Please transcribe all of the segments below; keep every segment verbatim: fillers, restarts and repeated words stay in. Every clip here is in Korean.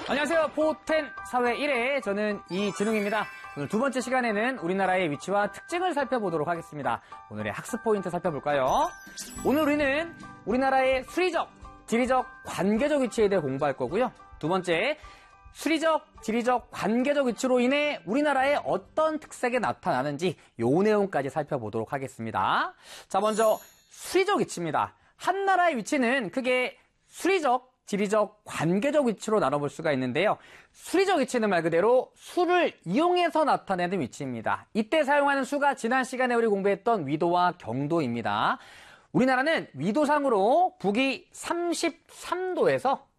안녕하세요. 포텐 사회 일 회 저는 이진웅입니다. 오늘 두 번째 시간에는 우리나라의 위치와 특징을 살펴보도록 하겠습니다. 오늘의 학습 포인트 살펴볼까요? 오늘 우리는 우리나라의 수리적, 지리적, 관계적 위치에 대해 공부할 거고요. 두 번째, 수리적, 지리적, 관계적 위치로 인해 우리나라의 어떤 특색이 나타나는지 요 내용까지 살펴보도록 하겠습니다. 자, 먼저 수리적 위치입니다. 한 나라의 위치는 크게 수리적, 지리적, 관계적 위치로 나눠볼 수가 있는데요. 수리적 위치는 말 그대로 수를 이용해서 나타내는 위치입니다. 이때 사용하는 수가 지난 시간에 우리 공부했던 위도와 경도입니다. 우리나라는 위도상으로 북위 삼십삼 도에서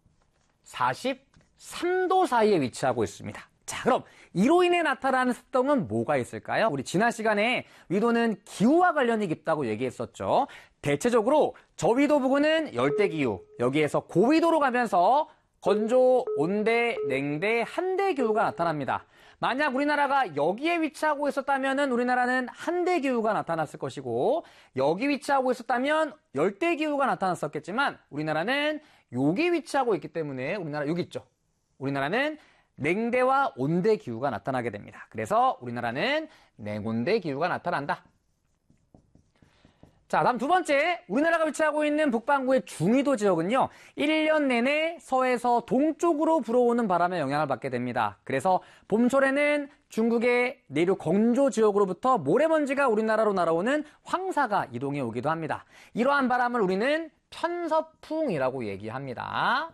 사십삼 도 사이에 위치하고 있습니다. 자, 그럼 이로 인해 나타나는 습동은 뭐가 있을까요? 우리 지난 시간에 위도는 기후와 관련이 깊다고 얘기했었죠. 대체적으로 저위도 부근은 열대기후, 여기에서 고위도로 가면서 건조, 온대, 냉대, 한대기후가 나타납니다. 만약 우리나라가 여기에 위치하고 있었다면 우리나라는 한대기후가 나타났을 것이고, 여기 위치하고 있었다면 열대기후가 나타났었겠지만 우리나라는 여기 위치하고 있기 때문에 우리나라 여기 있죠. 우리나라는 냉대와 온대 기후가 나타나게 됩니다. 그래서 우리나라는 냉온대 기후가 나타난다. 자, 다음 두 번째, 우리나라가 위치하고 있는 북반구의 중위도 지역은요, 일 년 내내 서에서 동쪽으로 불어오는 바람의 영향을 받게 됩니다. 그래서 봄철에는 중국의 내륙 건조 지역으로부터 모래먼지가 우리나라로 날아오는 황사가 이동해 오기도 합니다. 이러한 바람을 우리는 편서풍이라고 얘기합니다.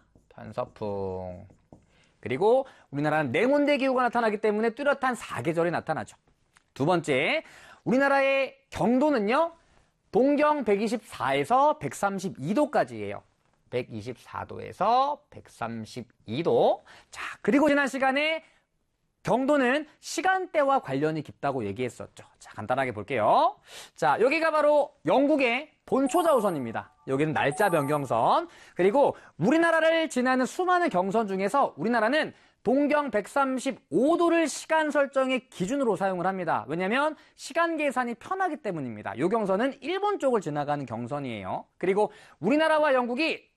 편서풍. 그리고 우리나라는 냉온대 기후가 나타나기 때문에 뚜렷한 사계절이 나타나죠. 두 번째, 우리나라의 경도는요, 동경 백이십사에서 백삼십이 도까지예요. 백이십사 도에서 백삼십이 도. 자, 그리고 지난 시간에 경도는 시간대와 관련이 깊다고 얘기했었죠. 자, 간단하게 볼게요. 자, 여기가 바로 영국의 본초자우선입니다. 여기는 날짜 변경선. 그리고 우리나라를 지나는 수많은 경선 중에서 우리나라는 동경 백삼십오 도를 시간 설정의 기준으로 사용을 합니다. 왜냐하면 시간 계산이 편하기 때문입니다. 이 경선은 일본 쪽을 지나가는 경선이에요. 그리고 우리나라와 영국이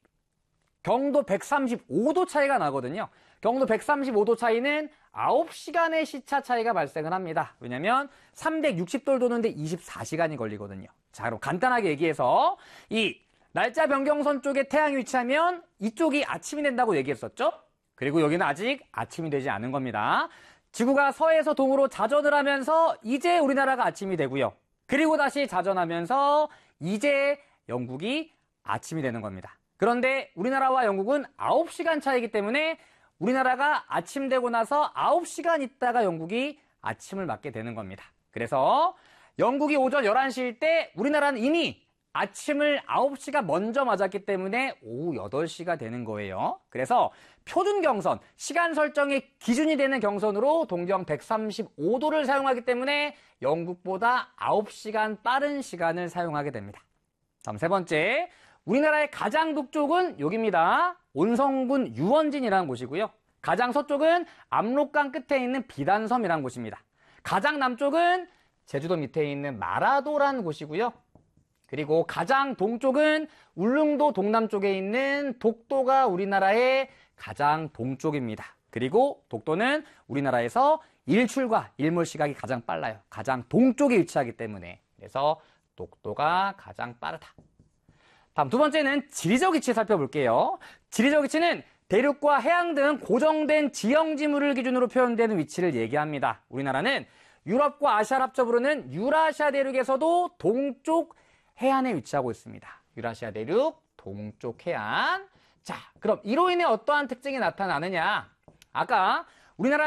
경도 백삼십오 도 차이가 나거든요. 경도 백삼십오 도 차이는 아홉 시간의 시차 차이가 발생을 합니다. 왜냐하면 삼백육십 도를 도는데 이십사 시간이 걸리거든요. 자, 그럼 간단하게 얘기해서 이 날짜 변경선 쪽에 태양이 위치하면 이쪽이 아침이 된다고 얘기했었죠? 그리고 여기는 아직 아침이 되지 않은 겁니다. 지구가 서에서 동으로 자전을 하면서 이제 우리나라가 아침이 되고요. 그리고 다시 자전하면서 이제 영국이 아침이 되는 겁니다. 그런데 우리나라와 영국은 아홉 시간 차이기 때문에 우리나라가 아침 되고 나서 아홉 시간 있다가 영국이 아침을 맞게 되는 겁니다. 그래서 영국이 오전 열한 시일 때 우리나라는 이미 아침을 아홉 시가 먼저 맞았기 때문에 오후 여덟 시가 되는 거예요. 그래서 표준 경선, 시간 설정의 기준이 되는 경선으로 동경 백삼십오 도를 사용하기 때문에 영국보다 아홉 시간 빠른 시간을 사용하게 됩니다. 다음 세 번째, 우리나라의 가장 북쪽은 여기입니다. 온성군 유원진이라는 곳이고요. 가장 서쪽은 압록강 끝에 있는 비단섬이라는 곳입니다. 가장 남쪽은 제주도 밑에 있는 마라도라는 곳이고요. 그리고 가장 동쪽은 울릉도 동남쪽에 있는 독도가 우리나라의 가장 동쪽입니다. 그리고 독도는 우리나라에서 일출과 일몰 시각이 가장 빨라요. 가장 동쪽에 위치하기 때문에. 그래서 독도가 가장 빠르다. 다음 두 번째는 지리적 위치 살펴볼게요. 지리적 위치는 대륙과 해양 등 고정된 지형 지물을 기준으로 표현되는 위치를 얘기합니다. 우리나라는 유럽과 아시아를 합쳐 부르는 유라시아 대륙에서도 동쪽 해안에 위치하고 있습니다. 유라시아 대륙, 동쪽 해안. 자, 그럼 이로 인해 어떠한 특징이 나타나느냐? 아까 우리나라